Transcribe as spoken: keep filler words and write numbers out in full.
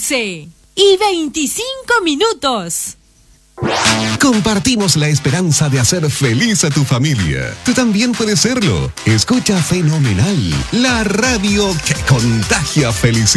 once y veinticinco minutos. Compartimos la esperanza de hacer feliz a tu familia. Tú también puedes serlo. Escucha Fenomenal, la radio que contagia felicidad.